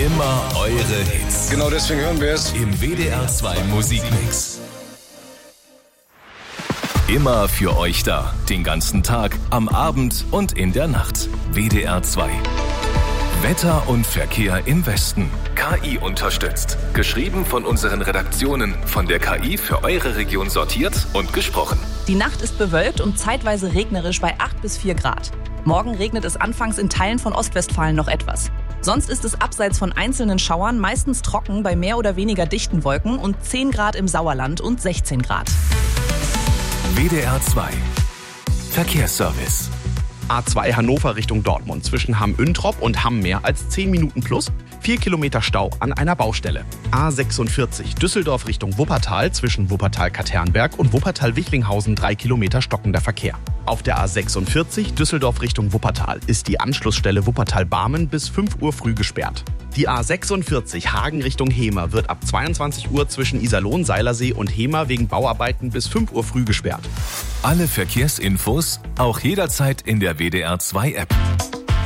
Immer eure Hits. Genau deswegen hören wir es Im WDR 2 Musikmix. Immer für euch da. Den ganzen Tag, am Abend und in der Nacht. WDR 2. Wetter und Verkehr im Westen. KI unterstützt. Geschrieben von unseren Redaktionen. Von der KI für eure Region sortiert und gesprochen. Die Nacht ist bewölkt und zeitweise regnerisch bei 8 bis 4 Grad. Morgen regnet es anfangs in Teilen von Ostwestfalen noch etwas. Sonst ist es abseits von einzelnen Schauern meistens trocken bei mehr oder weniger dichten Wolken und 10 Grad im Sauerland und 16 Grad. WDR 2. Verkehrsservice. A2 Hannover Richtung Dortmund zwischen Hamm-Üntrop und Hamm mehr als 10 Minuten plus. 4 Kilometer Stau an einer Baustelle. A46 Düsseldorf Richtung Wuppertal zwischen Wuppertal-Katernberg und Wuppertal-Wichlinghausen 3 Kilometer stockender Verkehr. Auf der A46 Düsseldorf Richtung Wuppertal ist die Anschlussstelle Wuppertal-Barmen bis 5 Uhr früh gesperrt. Die A46 Hagen Richtung Hemer wird ab 22 Uhr zwischen Iserlohn, Seilersee und Hemer wegen Bauarbeiten bis 5 Uhr früh gesperrt. Alle Verkehrsinfos auch jederzeit in der WDR 2 App.